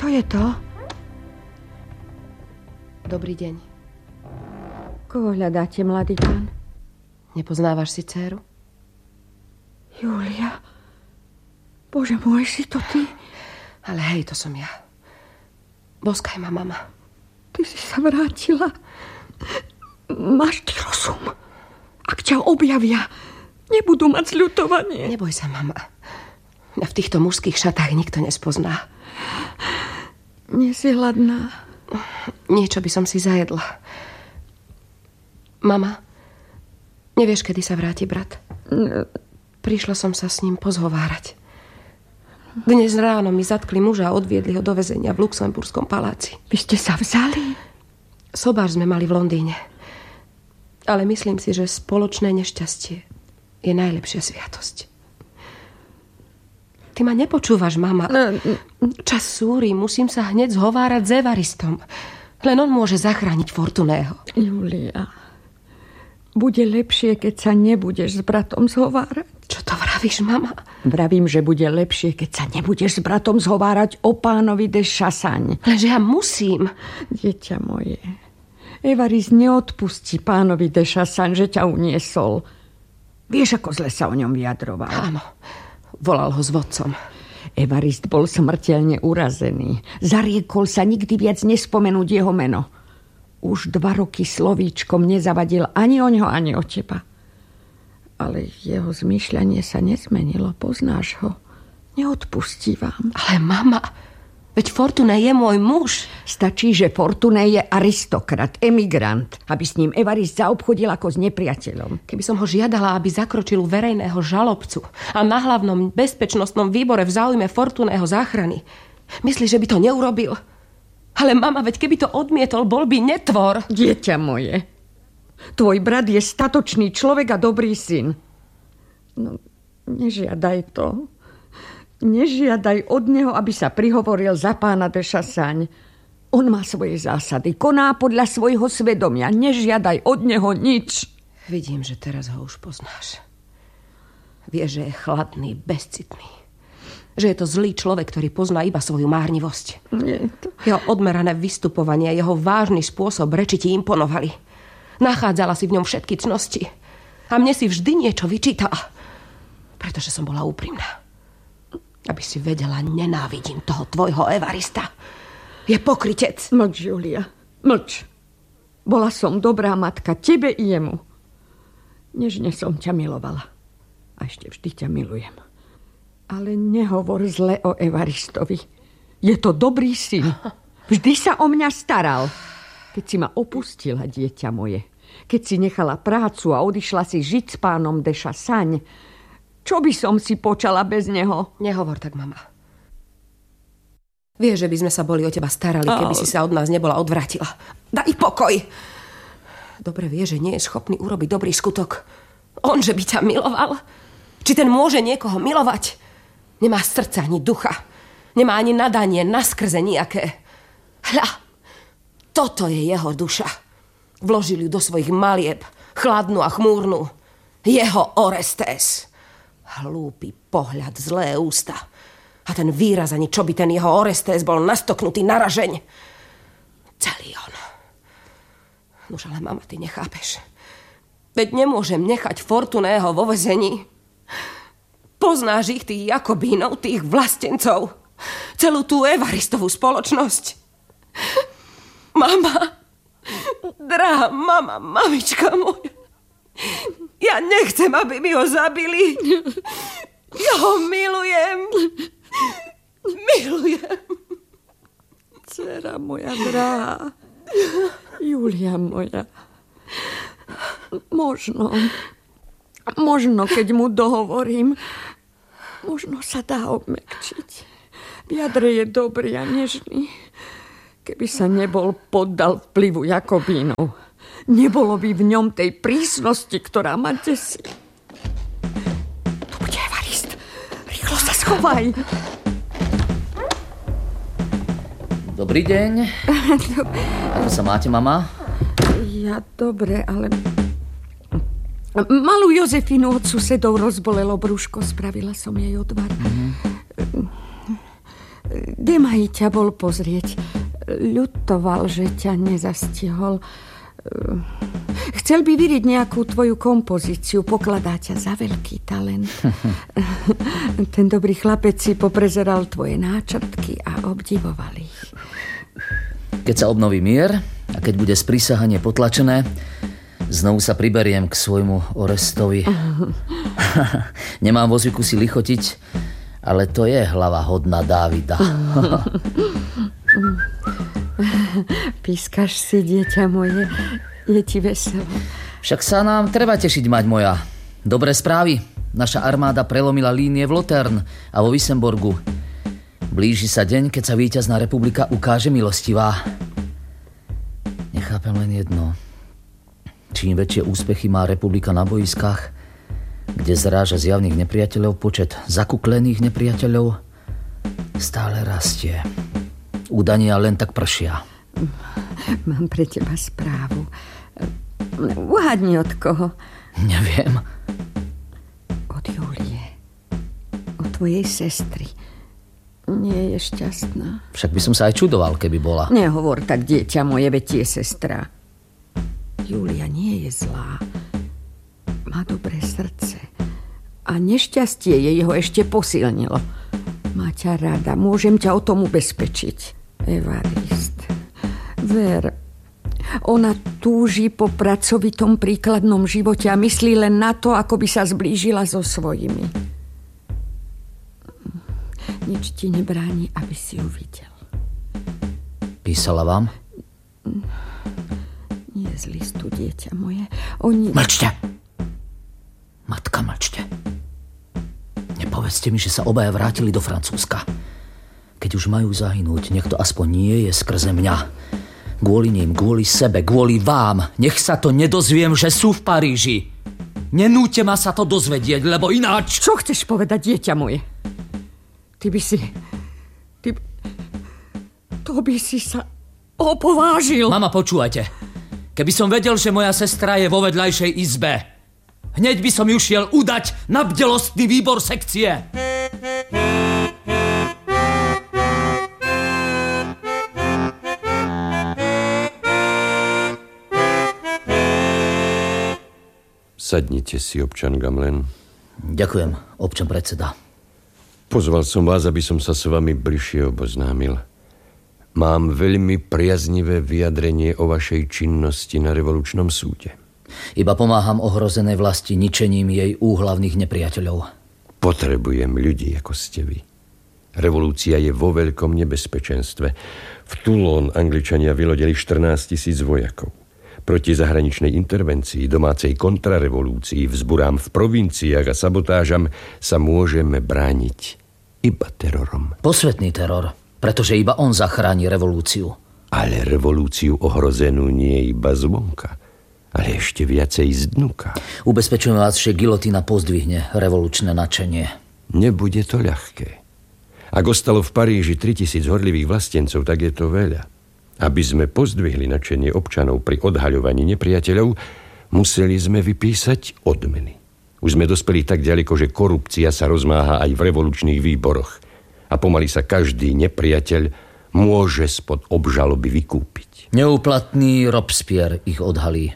Čo je to? Dobrý deň. Koho hľadáte, mladý pán? Nepoznávaš si dcéru? Julia. Bože môj, si to ty? Ale hej, to som ja. Boskaj ma, mama. Ty si sa vrátila. Máš ty rozum. Ak ťa objavia, nebudú mať zľutovanie. Neboj sa, mama. Mňa v týchto mužských šatách nikto nespozná. Nie si hladná? Niečo by som si zajedla. Mama, nevieš, kedy sa vráti brat? Prišla som sa s ním pozhovárať. Dnes ráno mi zatkli muža a odviedli ho do väzenia v Luxemburskom paláci. Vy ste sa vzali? Sobáš sme mali v Londýne. Ale myslím si, že spoločné nešťastie je najlepšia sviatosť. Ty ma nepočúvaš, mama. Čas súri, musím sa hneď zhovárať s Evaristom. Len on môže zachrániť Fortuného. Julia, bude lepšie, keď sa nebudeš s bratom zhovárať. Čo to vravíš, mama? Vravím, že bude lepšie, keď sa nebudeš s bratom zhovárať o pánovi de Chassagne. Lenže ja musím. Dieťa moje, Evarist neodpustí pánovi de Chassagne, že ťa uniesol. Vieš, ako zle sa o ňom vyjadroval? Áno, volal ho s vodcom. Evarist bol smrteľne urazený. Zariekol sa nikdy viac nespomenúť jeho meno. Už 2 roky slovíčkom nezavadil ani o ňo, ani o teba. Ale jeho zmýšľanie sa nezmenilo, poznáš ho. Neodpustí vám. Ale mama, veď Fortuné je môj muž. Stačí, že Fortuné je aristokrat, emigrant, aby s ním Evarist zaobchodil ako s nepriateľom. Keby som ho žiadala, aby zakročil u verejného žalobcu a na hlavnom bezpečnostnom výbore v záujme Fortuného záchrany, myslíš, že by to neurobil? Ale mama, veď keby to odmietol, bol by netvor. Dieťa moje, tvoj brat je statočný človek a dobrý syn. No, nežiadaj to. Nežiadaj od neho, aby sa prihovoril za pána de Chassagne. On má svoje zásady, koná podľa svojho svedomia. Nežiadaj od neho nič. Vidím, že teraz ho už poznáš. Vieš, že je chladný, bezcitný. Že je to zlý človek, ktorý pozná iba svoju márnivosť. Jeho odmerané vystupovanie, jeho vážny spôsob reči ti imponovali. Nachádzala si v ňom všetky cnosti. A mne si vždy niečo vyčítala. Pretože som bola úprimná. Aby si vedela, nenávidím toho tvojho Evarista. Je pokrytec. Mlč, Julia, mlč. Bola som dobrá matka tebe i jemu. Nežne som ťa milovala. A ešte vždy ťa milujem. Ale nehovor zle o Evaristovi. Je to dobrý syn. Vždy sa o mňa staral. Keď si ma opustila, dieťa moje, keď si nechala prácu a odišla si žiť s pánom de Chassagne, čo by som si počala bez neho? Nehovor tak, mama. Vieš, že by sme sa boli o teba starali, keby si sa od nás nebola odvrátila. Daj pokoj! Dobre vieš, že nie je schopný urobiť dobrý skutok. On, že by ťa miloval? Či ten môže niekoho milovať? Nemá srdca ani ducha. Nemá ani nadanie naskrze nejaké. Hľa, toto je jeho duša. Vložil ju do svojich malieb, chladnú a chmúrnu. Jeho Orestes. Hlúpy pohľad, zlé ústa. A ten výraz, ani čo by ten jeho Orestes bol nastoknutý na ražeň. Celý on. Nuž, ale mama, ty nechápeš. Veď nemôžem nechať Fortuného vo väzení. Poznáš ich, tých Jakobínov, tých vlastencov. Celú tú Evaristovú spoločnosť. Mama, drahá mama, mamička moja. Ja nechcem, aby mi ho zabili. Ja ho milujem. Milujem. Dcera moja drahá. Julia moja. Možno, keď mu dohovorím, možno sa dá obmekčiť. V jadre je dobrý a nežný. Keby sa nebol poddal vplyvu Jakobínov, nebolo by v ňom tej prísnosti, ktorá ma desí. Tu bude Evarist. Rýchlo sa schovaj. Dobrý deň. Ako sa máte, mama? Ja dobre, ale... Malú Jozefinu od susedov rozbolelo brúško. Spravila som jej odvar. Demaj ťa bol pozrieť. Ľutoval, že ťa nezastihol. Chcel by vidieť nejakú tvoju kompozíciu. Pokladá ťa za veľký talent. Ten dobrý chlapec si poprezeral tvoje náčrtky a obdivoval ich. Keď sa obnoví mier a keď bude sprísahanie potlačené, znovu sa priberiem k svojmu Orestovi. Nemám vo zvyku si lichotiť, ale to je hlava hodná Dávida. Pískaš si, dieťa moje, je ti veselo. Však sa nám treba tešiť, mať moja. Dobré správy. Naša armáda prelomila línie v Lotern a vo Wissemborgu. Blíži sa deň, keď sa víťazná republika ukáže milostivá. Nechápem len jedno. Čím väčšie úspechy má republika na boiskách, kde zráža zjavných nepriateľov, počet zakuklených nepriateľov stále rastie. Údania len tak pršia. Mám pre teba správu. Uhádni od koho? Neviem. Od Júlie. Od tvojej sestry. Nie je šťastná. Však by som sa aj čudoval, keby bola. Nehovor tak, dieťa moje, veď je sestra. Júlia nie je zlá. Má dobré srdce. A nešťastie jeho ešte posilnilo. Má ťa rada. Môžem ťa o tom ubezpečiť. Evarist. Ver, ona túži po pracovitom príkladnom živote a myslí len na to, ako by sa zblížila so svojimi. Nič ti nebráni, aby si ju videl. Písala vám? Nie z listu, dieťa moje. Oni... Mlčte! Matka, mlčte. Nepovedzte mi, že sa obaja vrátili do Francúzska. Keď už majú zahynúť, nech to aspoň nie je skrze mňa. Kvôli ním, kvôli sebe, kvôli vám. Nech sa to nedozviem, že sú v Paríži. Nenúďte ma sa to dozvedieť, lebo ináč... Čo chceš povedať, dieťa moje? Ty by si... To by si sa opovážil. Mama, počúvajte. Keby som vedel, že moja sestra je vo vedľajšej izbe, hneď by som ju šiel udať na bdelostný výbor sekcie. Sadnite si, občan Gamelin. Ďakujem, občan predseda. Pozval som vás, aby som sa s vami bližšie oboznámil. Mám veľmi priaznivé vyjadrenie o vašej činnosti na revolučnom súde. Iba pomáham ohrozenej vlasti ničením jej úhlavných nepriateľov. Potrebujem ľudí, ako ste vy. Revolúcia je vo veľkom nebezpečenstve. V Toulon Angličania vylodili 14 000 vojakov. Proti zahraničnej intervencii, domácej kontrarevolúcii, vzburám v provinciách a sabotážam sa môžeme brániť iba terorom. Posvetný teror, pretože iba on zachráni revolúciu. Ale revolúciu ohrozenú nie iba zvonka, ale ešte viacej zdnuka. Ubezpečujem vás, že gilotína pozdvihne revolučné nadšenie. Nebude to ľahké. Ak ostalo v Paríži 3000 horlivých vlastencov, tak je to veľa. Aby sme pozdvihli nadšenie občanov pri odhaľovaní nepriateľov, museli sme vypísať odmeny. Už sme dospeli tak ďaleko, že korupcia sa rozmáha aj v revolučných výboroch. A pomaly sa každý nepriateľ môže spod obžaloby vykúpiť. Neúplatný Robespierre ich odhalí.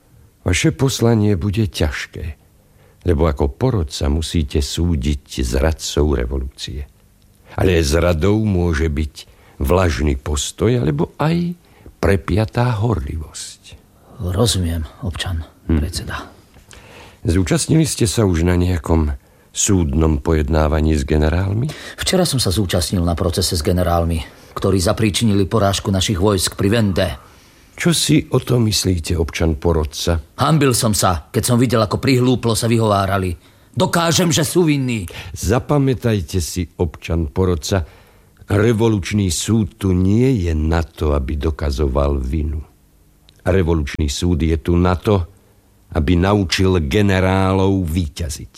Vaše poslanie bude ťažké, lebo ako porodca musíte súdiť zradcov revolúcie. Ale zradou môže byť vlažný postoj, alebo aj prepiatá horlivosť. Rozumiem, občan predseda. Zúčastnili ste sa už na nejakom súdnom pojednávaní s generálmi? Včera som sa zúčastnil na procese s generálmi, ktorí zapríčinili porážku našich vojsk pri Vendée. Čo si o tom myslíte, občan porodca? Hanbil som sa, keď som videl, ako prihlúplo sa vyhovárali. Dokážem, že sú vinní. Zapamätajte si, občan porodca, revolučný súd tu nie je na to, aby dokazoval vinu. Revolučný súd je tu na to, aby naučil generálov víťaziť.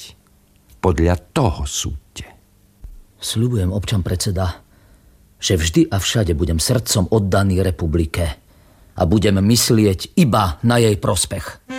Podľa toho súďte. Sľubujem, občan predseda, že vždy a všade budem srdcom oddaný republike a budem myslieť iba na jej prospech.